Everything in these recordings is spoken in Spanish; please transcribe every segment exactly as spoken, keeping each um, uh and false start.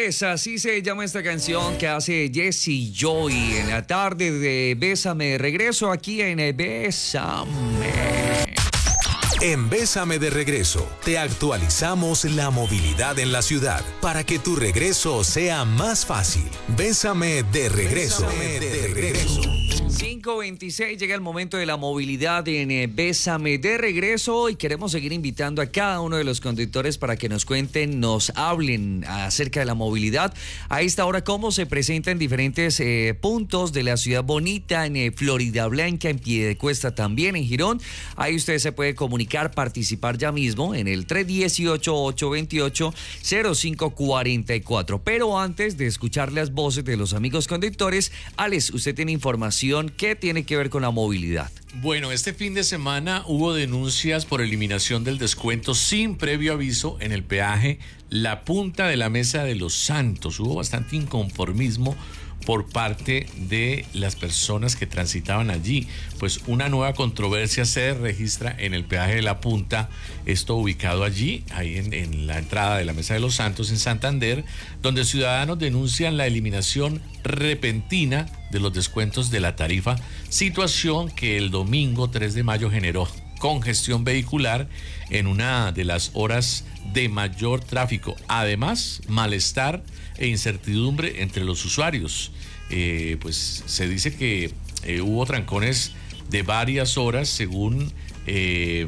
Señores, así se llama esta canción que hace Jesse Joy en la tarde de Bésame. Regreso aquí en Bésame. En Bésame de Regreso, te actualizamos la movilidad en la ciudad para que tu regreso sea más fácil. Bésame de Regreso. Bésame de Regreso. cinco veintiséis, llega el momento de la movilidad en eh, Bésame de Regreso y queremos seguir invitando a cada uno de los conductores para que nos cuenten, nos hablen acerca de la movilidad. A esta hora, cómo se presenta en diferentes eh, puntos de la ciudad bonita, en eh, Florida Blanca, en Piedecuesta también, en Girón. Ahí usted se puede comunicar, participar ya mismo en el tres uno ocho, ocho dos ocho, cero cinco cuatro cuatro. Pero antes de escuchar las voces de los amigos conductores, Alex, usted tiene información que tiene que ver con la movilidad. Bueno, este fin de semana hubo denuncias por eliminación del descuento sin previo aviso en el peaje La Punta de la Mesa de los Santos. Hubo bastante inconformismo por parte de las personas que transitaban allí, pues una nueva controversia se registra en el peaje de La Punta, esto ubicado allí, ahí en, en la entrada de la Mesa de los Santos en Santander, donde ciudadanos denuncian la eliminación repentina de los descuentos de la tarifa, situación que el domingo tres de mayo generó congestión vehicular en una de las horas de mayor tráfico. Además, malestar e incertidumbre entre los usuarios. Eh, pues se dice que eh, hubo trancones de varias horas, según eh,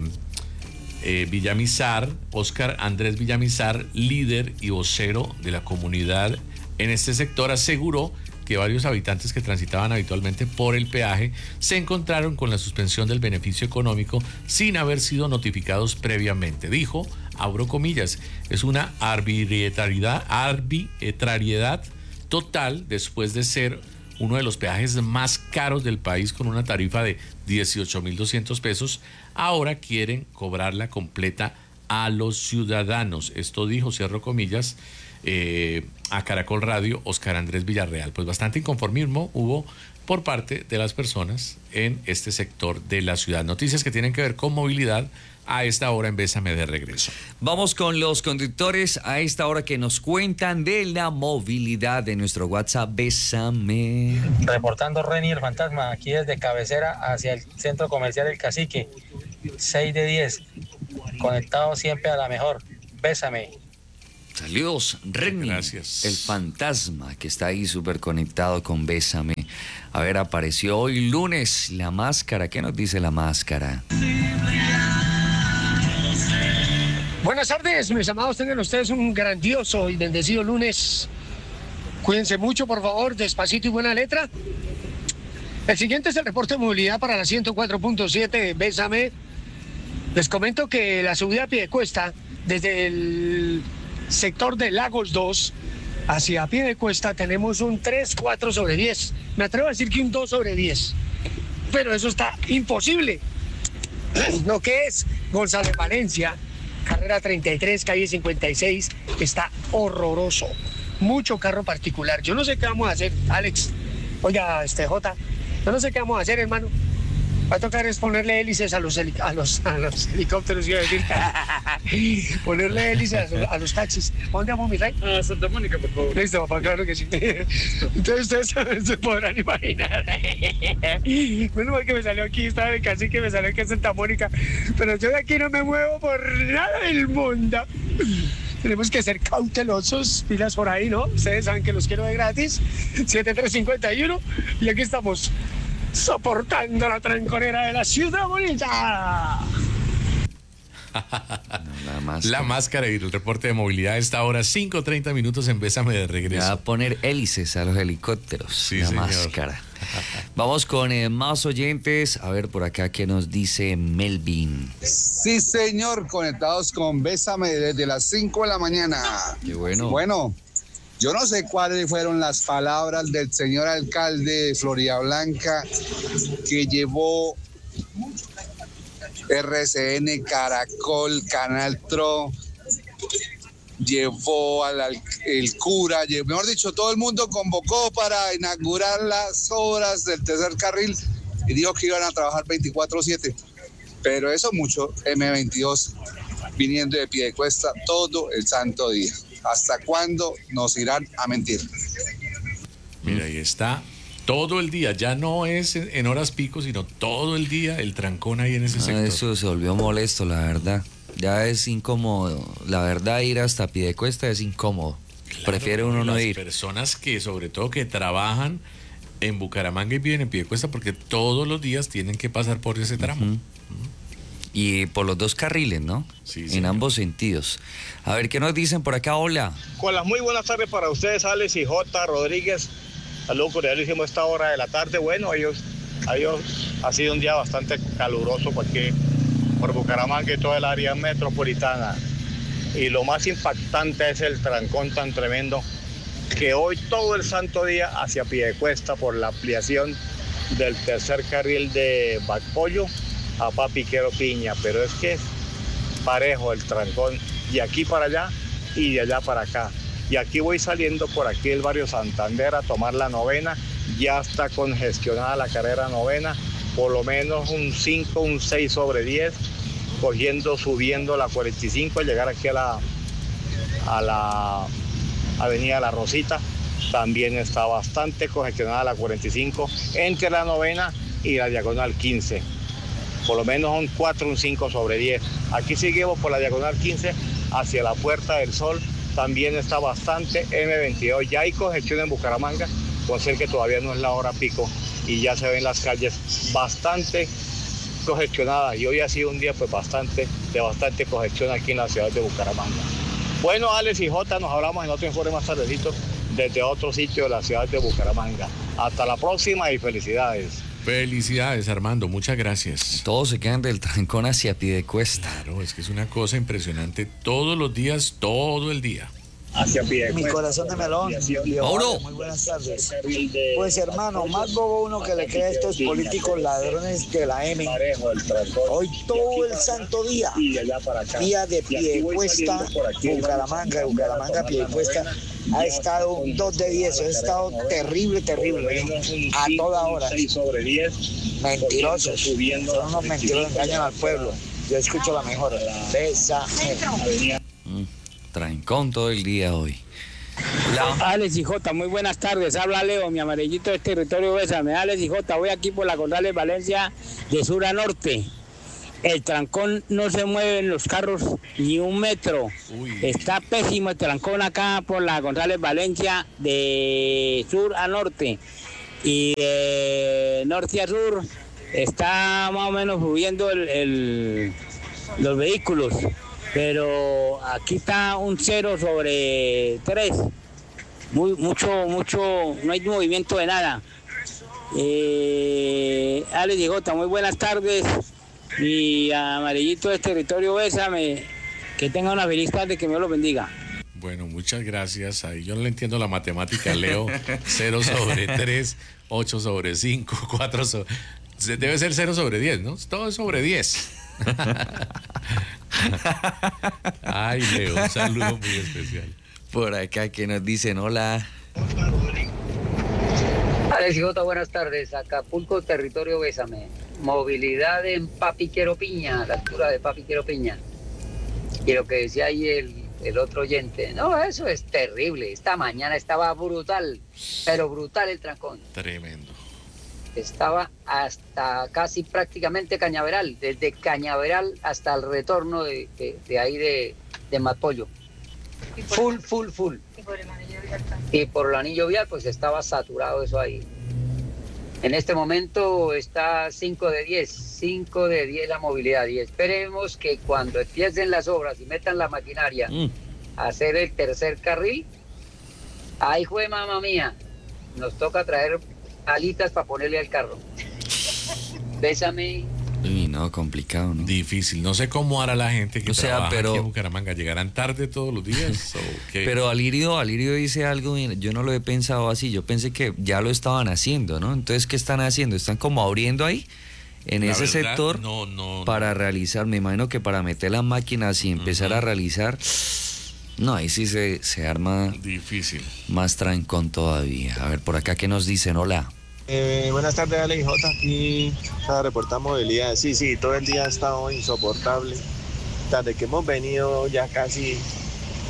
eh, Villamizar, Óscar Andrés Villamizar, líder y vocero de la comunidad en este sector, aseguró que varios habitantes que transitaban habitualmente por el peaje se encontraron con la suspensión del beneficio económico sin haber sido notificados previamente. Dijo, abro comillas, es una arbitrariedad, arbitrariedad total después de ser uno de los peajes más caros del país con una tarifa de dieciocho mil doscientos pesos. Ahora quieren cobrarla completa a los ciudadanos. Esto dijo, cierro comillas, Eh, a Caracol Radio, Óscar Andrés Villarreal. Pues bastante inconformismo hubo por parte de las personas en este sector de la ciudad. Noticias que tienen que ver con movilidad a esta hora en Bésame de Regreso. Vamos con los conductores a esta hora que nos cuentan de la movilidad de nuestro WhatsApp Bésame. Reportando Reni el fantasma, aquí desde cabecera hacia el centro comercial El Cacique, seis de diez, conectado siempre a la mejor. Bésame. Saludos, Reni. Gracias. El fantasma que está ahí súper conectado con Bésame. A ver, apareció hoy lunes la máscara. ¿Qué nos dice la máscara? Buenas tardes, mis amados. Tengan ustedes un grandioso y bendecido lunes. Cuídense mucho, por favor, despacito y buena letra. El siguiente es el reporte de movilidad para la ciento cuatro punto siete de Bésame. Les comento que la subida a Piedecuesta desde el sector de Lagos dos hacia Piedecuesta tenemos un tres, cuatro sobre diez. Me atrevo a decir que un dos sobre diez. Pero eso está imposible. Lo que es González Valencia, carrera treinta y tres, calle cincuenta y seis, está horroroso. Mucho carro particular. Yo no sé qué vamos a hacer, Alex. Oiga, este J, yo no sé qué vamos a hacer, hermano. Va a tocar es ponerle hélices a los, heli- a los, a los helicópteros, iba a decir. Ponerle hélices a, a los taxis. ¿A dónde vamos, mi rey? A Santa Mónica, por favor. Listo, papá, claro que sí. Entonces ustedes se podrán imaginar. Bueno, mal que me salió aquí, estaba en el Cacique, me salió aquí en Santa Mónica. Pero yo de aquí no me muevo por nada del mundo. Tenemos que ser cautelosos, pilas por ahí, ¿no? Ustedes saben que los quiero de gratis. siete tres cinco uno y aquí estamos, soportando la tranconera de la ciudad bonita. No, la máscara. La máscara y el reporte de movilidad a esta hora, cinco treinta minutos en Bésame de Regreso. Va a poner hélices a los helicópteros. Sí, la señor. máscara. Vamos con eh, más oyentes. A ver por acá qué nos dice Melvin. Sí, señor, conectados con Bésame desde las cinco de la mañana. Qué bueno. Bueno, yo no sé cuáles fueron las palabras del señor alcalde de Florida Blanca que llevó R C N, Caracol, Canal Tro, llevó al al- el cura, lle- mejor dicho, todo el mundo convocó para inaugurar las obras del tercer carril y dijo que iban a trabajar veinticuatro siete. Pero eso mucho, eme veintidós, viniendo de Piedecuesta todo el santo día. ¿Hasta cuándo nos irán a mentir? Mira, ahí está todo el día, ya no es en horas pico, sino todo el día el trancón ahí en ese sector. Eso se volvió molesto, la verdad. Ya es incómodo. La verdad, ir hasta Piedecuesta es incómodo. Claro, prefiere uno no ir. Las personas que, sobre todo, que trabajan en Bucaramanga y viven en Piedecuesta, porque todos los días tienen que pasar por ese tramo. Uh-huh. Uh-huh. Y por los dos carriles, ¿no? Sí, en señor. ambos sentidos. A ver, ¿qué nos dicen por acá? Hola. Con las muy buenas tardes para ustedes, Alex y J. Rodríguez. Saludos cordialísimos a esta hora de la tarde. Bueno, ellos, ellos ha sido un día bastante caluroso porque por Bucaramanga y toda el área metropolitana. Y lo más impactante es el trancón tan tremendo que hoy todo el santo día hacia Piedecuesta por la ampliación del tercer carril de Backpollo a Papiquero Piña. Pero es que es parejo el trancón de aquí para allá y de allá para acá. Y aquí voy saliendo por aquí el barrio Santander a tomar la novena. Ya está congestionada la carrera novena, por lo menos un cinco, un seis sobre diez, cogiendo, subiendo la cuarenta y cinco, llegar aquí a la, a la avenida La Rosita. También está bastante congestionada la cuarenta y cinco entre la novena y la diagonal quince. Por lo menos un cuatro, un cinco sobre diez. Aquí seguimos por la diagonal quince hacia la Puerta del Sol. También está bastante eme veintidós. Ya hay congestión en Bucaramanga, con ser que todavía no es la hora pico y ya se ven las calles bastante congestionadas. Y hoy ha sido un día pues bastante, de bastante congestión aquí en la ciudad de Bucaramanga. Bueno, Alex y J, nos hablamos en otro informe más tardecito desde otro sitio de la ciudad de Bucaramanga. Hasta la próxima y felicidades. Felicidades, Armando, muchas gracias. Todos se quedan del trancón hacia Piedecuesta. Claro, es que es una cosa impresionante todos los días, todo el día. Hacia Piedecuesta. Mi corazón de melón. Mauro. Muy buenas tardes. Pues hermano, más bobo uno que le cree a estos políticos ladrones de la M. Hoy todo el santo día, día de Piedecuesta, Bucaramanga, de Bucaramanga a Piedecuesta, ha estado un dos de diez, ha estado terrible, terrible, ¿eh? A toda hora. Mentirosos, son unos mentirosos, engañan al pueblo. Yo escucho la mejor. Bésame. Mm, trancón todo el día hoy. Hola. Alex y J, muy buenas tardes. Habla Leo, mi amarillito de territorio Bésame. Alex y J, voy aquí por la González Valencia de sur a norte. El trancón no se mueve en los carros ni un metro. Uy. Está pésimo el trancón acá por la González Valencia de sur a norte. Y de norte a sur está más o menos subiendo el, el, los vehículos. Pero aquí está un cero sobre tres. Muy, mucho, mucho, no hay movimiento de nada. Eh, Alex y J, muy buenas tardes. Y amarillito de territorio Bésame, que tenga una feliz tarde, que Dios los bendiga. Bueno, muchas gracias. Ahí yo no le entiendo la matemática, Leo. cero sobre tres, ocho sobre cinco, cuatro sobre... Debe ser cero sobre diez, ¿no? Todo es sobre diez. Ay, Leo, un saludo muy especial. Por acá que nos dicen hola. Alex y Jota, buenas tardes. Acapulco, territorio Bésame. Movilidad en Papiquero Piña, la altura de Papiquero Piña. Y lo que decía ahí el, el otro oyente, no, eso es terrible. Esta mañana estaba brutal, pero brutal el trancón. Tremendo. Estaba hasta casi prácticamente Cañaveral, desde Cañaveral hasta el retorno de, de, de ahí de, de Matpollo. Full, full, full. Y por el anillo vial también. Y por el anillo vial pues estaba saturado eso ahí. En este momento está cinco de diez, cinco de diez la movilidad. Y esperemos que cuando empiecen las obras y metan la maquinaria mm. a hacer el tercer carril, ahí fue mamá mía, nos toca traer alitas para ponerle al carro. Bésame. Uy, no, complicado, ¿no? Difícil. No sé cómo hará la gente que o sea, trabaja pero, aquí en Bucaramanga. ¿Llegarán tarde todos los días? ¿O qué? Pero Alirio, Alirio dice algo, yo no lo he pensado así. Yo pensé que ya lo estaban haciendo, ¿no? Entonces, ¿qué están haciendo? Están como abriendo ahí, en la ese verdad, sector, no, no, para no. realizar. Me imagino que para meter las máquinas y empezar uh-huh. a realizar... No, ahí sí se, se arma... Difícil. Más trancón todavía. A ver, por acá, ¿qué nos dicen? Hola. Eh, buenas tardes, Alex y J. Aquí para reportar movilidad. Sí, sí, todo el día ha estado insoportable. Desde que hemos venido ya casi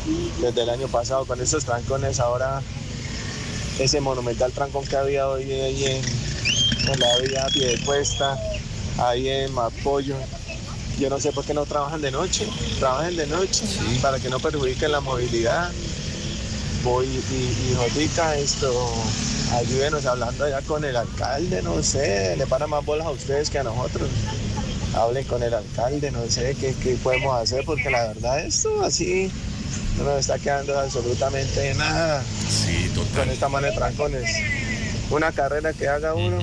desde el año pasado con esos trancones. Ahora ese monumental trancón que había hoy ahí en, en la vía Piedecuesta, ahí en Mapollo. Yo no sé por qué no trabajan de noche, trabajen de noche sí. para que no perjudiquen la movilidad. Voy y, y Jotica, esto, ayúdenos hablando allá con el alcalde, no sé, le paran más bolas a ustedes que a nosotros. Hablen con el alcalde, no sé qué, qué podemos hacer, porque la verdad esto así no nos está quedando absolutamente nada. Sí, total. Con esta mano de trancones. Una carrera que haga uno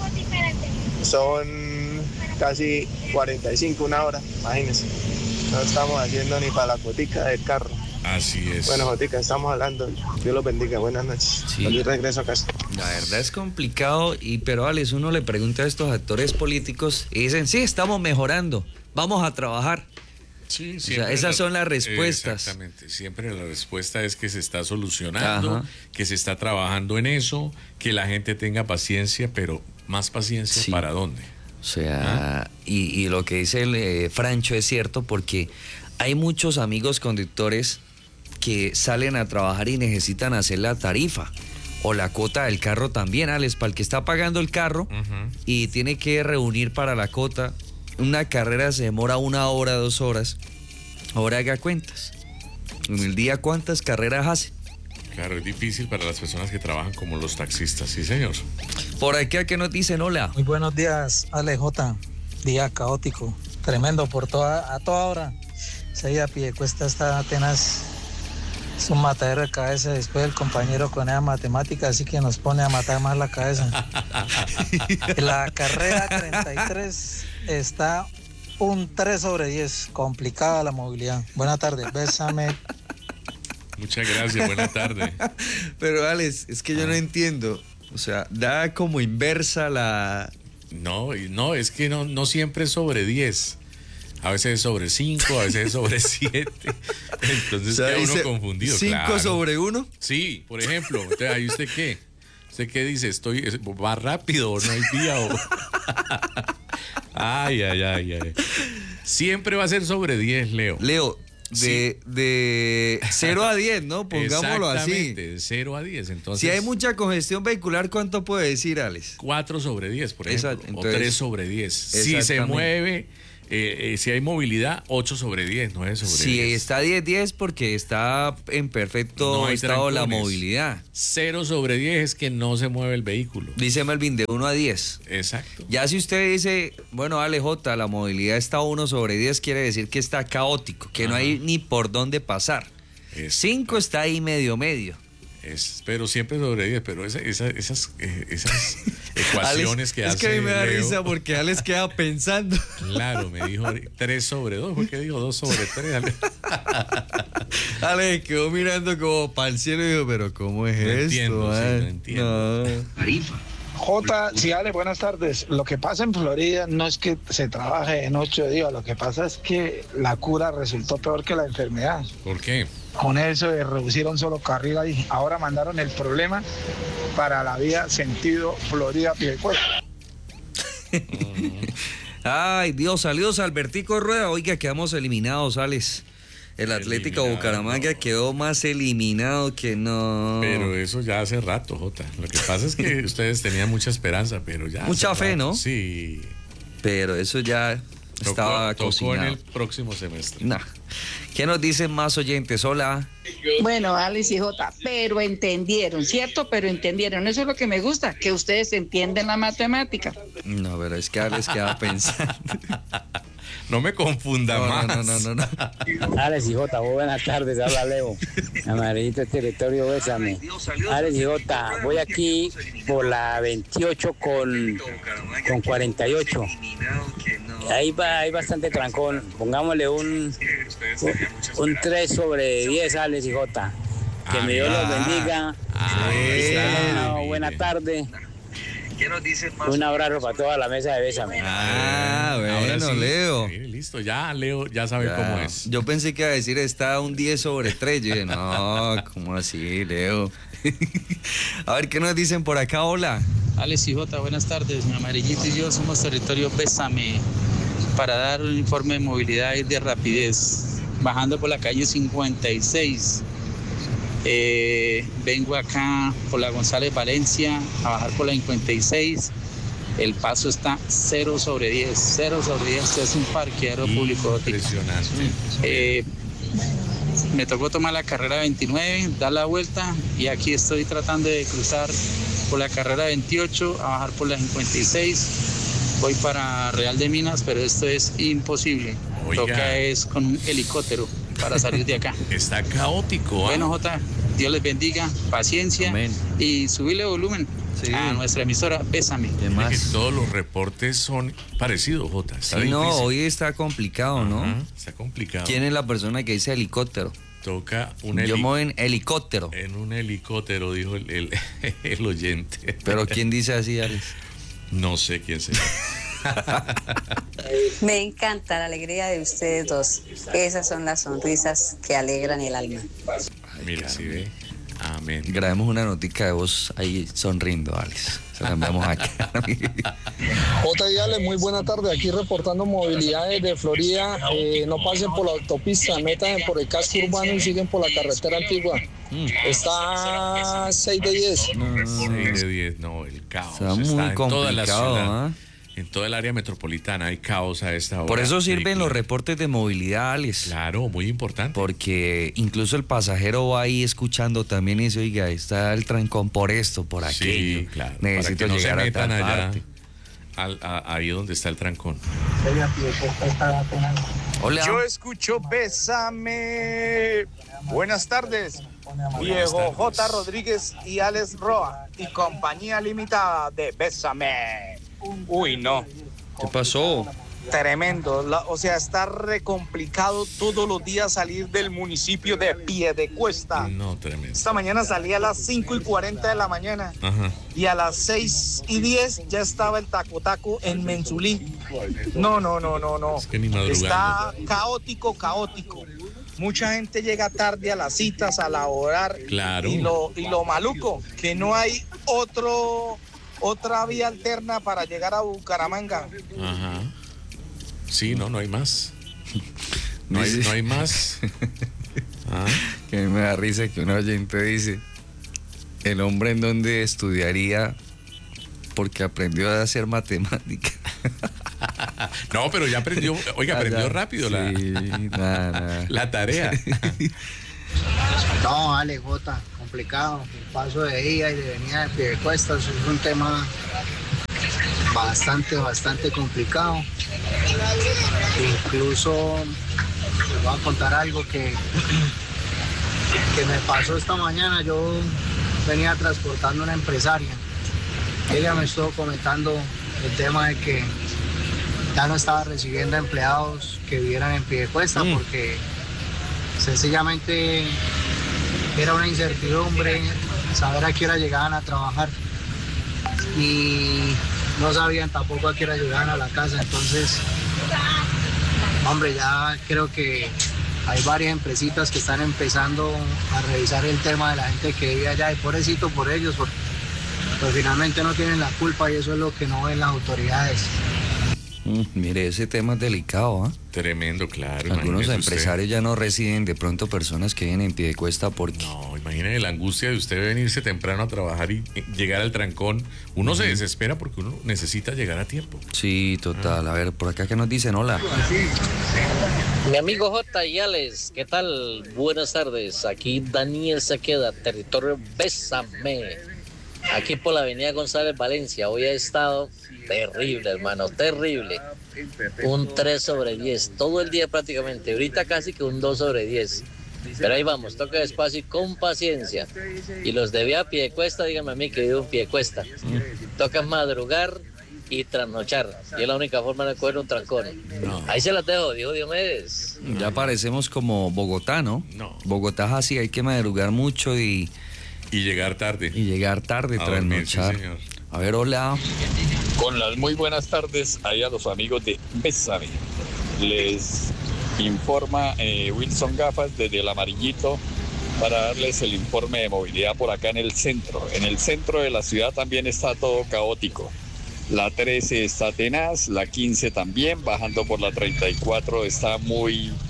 son casi cuarenta y cinco, una hora, imagínense. No estamos haciendo ni para la cotica del carro. Así es. Bueno, Jotica, estamos hablando. Dios los bendiga. Buenas noches. Sí. Feliz regreso a casa. La verdad es complicado, y pero Alex, uno le pregunta a estos actores políticos y dicen, sí, estamos mejorando, vamos a trabajar. Sí, o sea, esas la, son las respuestas. Exactamente, siempre la respuesta es que se está solucionando, Ajá. que se está trabajando en eso, que la gente tenga paciencia, pero más paciencia, sí. ¿para dónde? O sea, ¿Ah? y, y lo que dice el eh, Francho es cierto, porque hay muchos amigos conductores que salen a trabajar y necesitan hacer la tarifa o la cuota del carro también, Alex, para el que está pagando el carro uh-huh. y tiene que reunir para la cuota. Una carrera se demora una hora, dos horas. Ahora haga cuentas. En el día, ¿cuántas carreras hace? Claro, es difícil para las personas que trabajan como los taxistas, sí, señor. Por aquí, ¿a qué nos dicen? Hola. Muy buenos días, Ale J. Día caótico, tremendo por toda, a toda hora. Se a pie cuesta está apenas. Es un matadero de cabeza después el compañero con esa matemática, así que nos pone a matar más la cabeza. La carrera treinta y tres está un tres sobre diez, complicada la movilidad. Buenas tardes, bésame. Muchas gracias, buena tarde. Pero Alex, es que yo ah. no entiendo, o sea, da como inversa la... No, no, es que no, no siempre es sobre diez. A veces es sobre cinco, a veces es sobre siete. Entonces queda uno confundido. ¿cinco claro. sobre uno? Sí, por ejemplo. Entonces, ¿ahí usted qué? ¿Usted qué dice? ¿Estoy va rápido o no hay vía? O... ay, ay, ay, ay. Siempre va a ser sobre diez, Leo. Leo, de, sí. de cero a diez, ¿no? Pongámoslo así. Exactamente, de cero a diez. Entonces, si hay mucha congestión vehicular, ¿cuánto puede decir, Alex? cuatro sobre diez, por ejemplo. Exacto. Entonces, o tres sobre diez. Si se mueve... Eh, eh, si hay movilidad, ocho sobre diez, nueve sobre si diez. Si está diez diez porque está en perfecto no estado la movilidad. cero sobre diez es que no se mueve el vehículo. Dice Melvin, de uno a diez. Exacto. Ya si usted dice, bueno, Ale J, la movilidad está uno sobre diez, quiere decir que está caótico, que Ajá. no hay ni por dónde pasar. cinco está ahí medio medio. Es, pero siempre sobre diez, pero esa, esa, esas, eh, esas ecuaciones Alex, que es hace Es que a mí me da Leo, risa porque Alex queda pensando. Claro, me dijo tres sobre dos, ¿por qué dijo dos sobre tres? Alex quedó mirando como para el cielo y dijo, pero ¿cómo es no esto? Entiendo, sí, no entiendo. No. Tarifa. J, sí, Ale, buenas tardes. Lo que pasa en Florida no es que se trabaje en ocho días, lo que pasa es que la cura resultó peor que la enfermedad. ¿Por qué? Con eso de reducir un solo carril ahí. Ahora mandaron el problema para la vía sentido Florida-Piedecuesta. Ay, Dios, saludos a Albertico Rueda. Oiga, quedamos eliminados, Alex. El Atlético Eliminado, Bucaramanga no. quedó más eliminado que no. Pero eso ya hace rato, Jota. Lo que pasa es que ustedes tenían mucha esperanza, pero ya. Mucha fe, rato. ¿no? Sí. Pero eso ya tocó, estaba tocó cocinado. en el próximo semestre. Nah. ¿Qué nos dicen más oyentes? Hola. Bueno, Alex y Jota, pero entendieron, ¿cierto? Pero entendieron. Eso es lo que me gusta, que ustedes entienden la matemática. No, pero es que Alex queda pensando. No me confunda no, más. No, no, no, no. Alex y Jota, buenas tardes, habla Leo. Amarillito territorio, bésame. Alex y Jota, voy aquí por la veintiocho con, con cuarenta y ocho. Ahí va, hay bastante trancón. Pongámosle un, un tres sobre diez, Alex y Jota. Que ah, me Dios los bendiga. Ah, que tengan una buena tarde. Un abrazo para toda la mesa de Bésame. Ah, bueno, sí, Leo. Sí, listo, ya Leo ya sabe ya. cómo es. Yo pensé que iba a decir está un diez sobre tres. Yo dije, no, ¿cómo así, Leo? A ver, ¿qué nos dicen por acá? Hola. Alex y Jota, buenas tardes. Mi amarillito y yo somos territorio Bésame para dar un informe de movilidad y de rapidez. bajando por la calle cincuenta y seis. Eh, vengo acá por la González Valencia a bajar por la cincuenta y seis. El paso está cero sobre diez, cero sobre diez. Este es un parqueadero público. Impresionante. Eh, me tocó tomar la carrera veintinueve, dar la vuelta y aquí estoy tratando de cruzar por la carrera veintiocho a bajar por la cincuenta y seis. Voy para Real de Minas, pero esto es imposible. Oiga. Toca es con un helicóptero para salir de acá. Está caótico. ¿eh? Bueno, Jota, Dios les bendiga, paciencia. Amén. Y subirle volumen sí. a nuestra emisora Bésame. Además, que todos los reportes son parecidos, Jota. Sí, no, hoy está complicado, ¿no? Uh-huh, está complicado. ¿Quién es la persona que dice helicóptero? Toca un Yo me voy en helicóptero. En un helicóptero, dijo el, el, el oyente. ¿Pero quién dice así, Alex? No sé quién será. Me encanta la alegría de ustedes dos. Esas son las sonrisas que alegran el alma. Mira, si ve. Amén. Grabemos una notica de voz ahí sonriendo, Alex. Se la enviamos acá. J. y Ale, muy buena tarde. Aquí reportando movilidad desde Florida. Eh, no pasen por la autopista, metan por el casco urbano y siguen por la carretera antigua. Mm. Está seis de diez. No, seis de diez, no, el caos. Está muy está en complicado, toda la ciudad. ¿eh? En toda el área metropolitana hay caos a esta hora. Por eso sirven los reportes de movilidad, Alex. Claro, muy importante. Porque incluso el pasajero va ahí escuchando también y dice, oiga, está el trancón por esto, por aquello. Sí, claro. Necesito para que no llegar se metan a tal allá, parte. Al, a, ahí donde está el trancón. Hola. Yo escucho Bésame. Buenas tardes. Diego J. Rodríguez y Alex Roa y compañía limitada de Bésame. Uy, no. ¿Qué pasó? Tremendo. La, o sea, está re complicado todos los días salir del municipio de Piedecuesta. No, tremendo. Esta mañana salí a las cinco y cuarenta de la mañana. Ajá. Y a las seis y diez ya estaba el taco taco en Mensulí. No, no, no, no, no. Es que ni madrugando. Está caótico, caótico. Mucha gente llega tarde a las citas, a laborar. Claro. Y lo, y lo maluco, que no hay otro, otra vía alterna para llegar a Bucaramanga. Ajá. Sí, no, no hay más. No hay, no hay más. ¿Ah? Que me da risa que un oyente dice, el hombre en donde estudiaría porque aprendió a hacer matemática. No, pero ya aprendió, oiga, aprendió rápido sí, la, nah, nah. la tarea. No, Ale, Jota, complicado. El paso de ida y de venida de Piedecuesta es un tema bastante, bastante complicado. Incluso les voy a contar algo que, que me pasó esta mañana. Yo venía transportando a una empresaria. Ella me estuvo comentando el tema de que ya no estaba recibiendo empleados que vivieran en Piedecuesta mm. porque sencillamente era una incertidumbre saber a qué hora llegaban a trabajar y no sabían tampoco a qué hora llegaban a la casa. Entonces, hombre, ya creo que hay varias empresitas que están empezando a revisar el tema de la gente que vive allá y pobrecito por ellos, porque pues finalmente no tienen la culpa y eso es lo que no ven las autoridades. Mm, mire, ese tema es delicado, ¿eh? Tremendo, claro. Algunos empresarios usted. Ya no residen de pronto personas que vienen en Piedecuesta porque... No, imagínese la angustia de usted venirse temprano a trabajar y llegar al trancón. Uno uh-huh. se desespera porque uno necesita llegar a tiempo. Sí, total. Ah. A ver, por acá que nos dicen, hola. Mi amigo J. y Alex, ¿qué tal? Buenas tardes. Aquí Daniel se queda, territorio Bésame. Aquí por la avenida González Valencia. Hoy ha estado terrible, hermano, terrible. Un tres sobre diez, todo el día prácticamente. Ahorita casi que un dos sobre diez. Pero ahí vamos, toca despacio y con paciencia. Y los de vía Piedecuesta, díganme a mí que vivo en Piedecuesta. Toca madrugar y trasnochar. Y es la única forma de coger un trancón. No. Ahí se las dejo, dijo Diomedes. Ya parecemos como Bogotá, ¿no? No. Bogotá es así, hay que madrugar mucho y... Y llegar tarde. Y llegar tarde, a trasnochar. Dormir, sí, señor. A ver, hola. Con las muy buenas tardes ahí a los amigos de Bésame. Les informa eh, Wilson Gafas desde el Amarillito para darles el informe de movilidad por acá en el centro. En el centro de la ciudad también está todo caótico. La trece está tenaz, la quince también, bajando por la treinta y cuatro está muy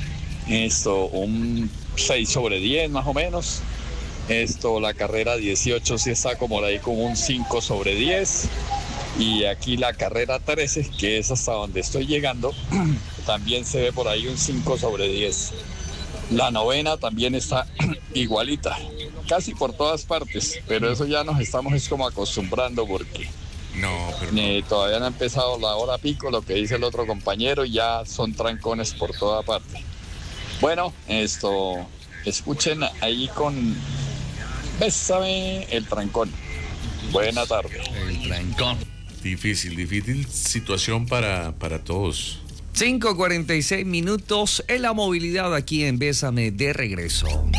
esto un seis sobre diez más o menos. Esto, la carrera dieciocho sí está como ahí con un cinco sobre diez. Y aquí la carrera trece, que es hasta donde estoy llegando, también se ve por ahí un cinco sobre diez. La novena también está igualita, casi por todas partes, pero eso ya nos estamos es como acostumbrando porque no, pero eh, todavía no ha empezado la hora pico, lo que dice el otro compañero, ya son trancones por toda parte. Bueno, esto, escuchen ahí con Bésame el trancón. Buena tarde. El trancón. Difícil, difícil situación para, para todos. cinco cuarenta y seis minutos en la movilidad aquí en Bésame de regreso.